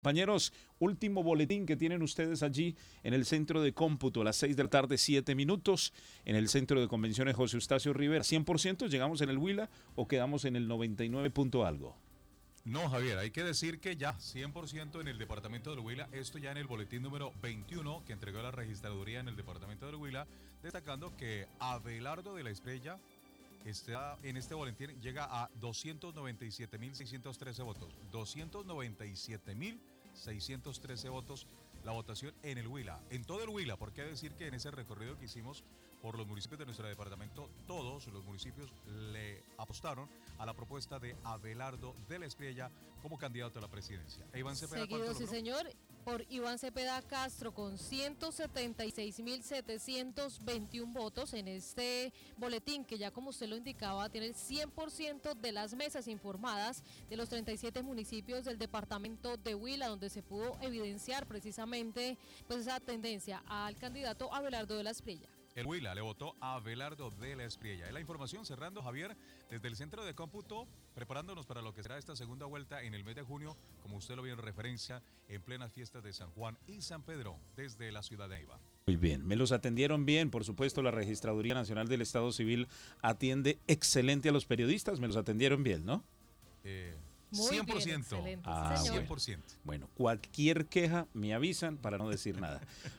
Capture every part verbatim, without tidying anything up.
Compañeros, último boletín que tienen ustedes allí en el centro de cómputo a las seis de la tarde, siete minutos, en el centro de convenciones José Eustacio Rivera. ¿cien por ciento llegamos en el Huila o quedamos en el noventa y nueve punto algo? No, Javier, hay que decir que ya cien por ciento en el departamento del Huila, esto ya en el boletín número veintiuno que entregó la registraduría en el departamento del Huila, destacando que Abelardo de la Espriella está en este boletín, llega a doscientos noventa y siete mil seiscientos trece votos. doscientos noventa y siete mil seiscientos trece votos la votación en el Huila, en todo el Huila, porque hay que decir que en ese recorrido que hicimos por los municipios de nuestro departamento, todos los municipios le apostaron a la propuesta de Abelardo de la Espriella como candidato a la presidencia. E Iván Cepeda, Seguido, sí señor, por Iván Cepeda Castro con ciento setenta y seis mil setecientos veintiuno votos en este boletín que ya como usted lo indicaba tiene el cien por ciento de las mesas informadas de los treinta y siete municipios del departamento de Huila, donde se pudo evidenciar precisamente pues esa tendencia al candidato Abelardo de la Espriella. El Huila le votó a Abelardo de la Espriella. Es la información cerrando, Javier, desde el centro de cómputo, preparándonos para lo que será esta segunda vuelta en el mes de junio, como usted lo vio en referencia, en plenas fiestas de San Juan y San Pedro, desde la ciudad de Neiva. Muy bien, me los atendieron bien, por supuesto la Registraduría Nacional del Estado Civil atiende excelente a los periodistas, me los atendieron bien, ¿no? Eh... Muy cien por ciento. bien, excelente, ah, sí, señor. cien por ciento. Bueno, cualquier queja me avisan para no decir nada.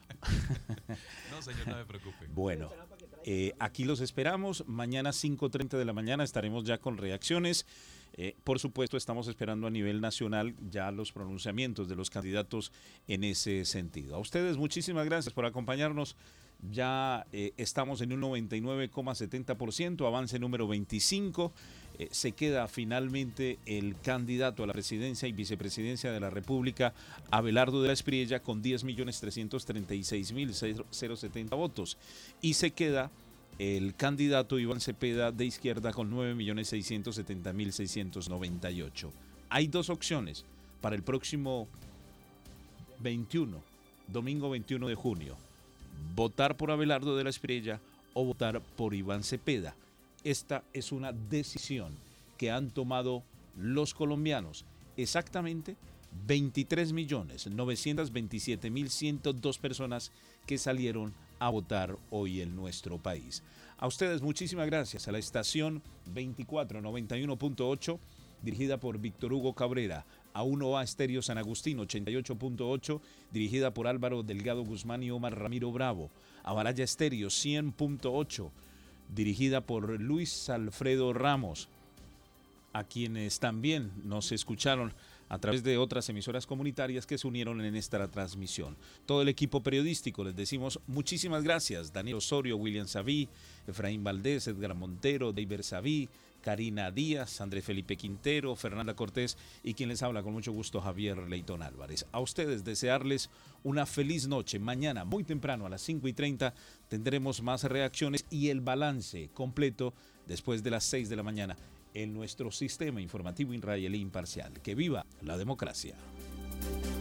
No, señor, no me preocupe. Bueno, eh, aquí los esperamos. Mañana cinco treinta de la mañana estaremos ya con reacciones. Eh, por supuesto, estamos esperando a nivel nacional ya los pronunciamientos de los candidatos en ese sentido. A ustedes, muchísimas gracias por acompañarnos. Ya eh, estamos en un noventa y nueve coma setenta por ciento, avance número veinticinco. Eh, se queda finalmente el candidato a la presidencia y vicepresidencia de la República, Abelardo de la Espriella, con diez millones trescientos treinta y seis mil setenta votos. Y se queda el candidato Iván Cepeda de izquierda con nueve millones seiscientos setenta mil seiscientos noventa y ocho. Hay dos opciones para el próximo veintiuno, domingo veintiuno de junio. Votar por Abelardo de la Espriella o votar por Iván Cepeda. Esta es una decisión que han tomado los colombianos. Exactamente veintitrés millones novecientos veintisiete mil ciento dos personas que salieron a votar hoy en nuestro país. A ustedes muchísimas gracias. A la estación veinticuatro noventa y uno punto ocho, dirigida por Víctor Hugo Cabrera, a uno A Estéreo San Agustín ochenta y ocho punto ocho, dirigida por Álvaro Delgado Guzmán y Omar Ramiro Bravo, a Baraya Estéreo cien punto ocho, dirigida por Luis Alfredo Ramos, a quienes también nos escucharon a través de otras emisoras comunitarias que se unieron en esta transmisión. Todo el equipo periodístico les decimos muchísimas gracias. Daniel Osorio, William Saví, Efraín Valdés, Edgar Montero, Deiber Saví, Karina Díaz, Andrés Felipe Quintero, Fernanda Cortés y quien les habla con mucho gusto, Javier Leitón Álvarez. A ustedes desearles una feliz noche. Mañana muy temprano a las cinco y treinta tendremos más reacciones y el balance completo después de las seis de la mañana en nuestro sistema informativo israelí imparcial. Que viva la democracia.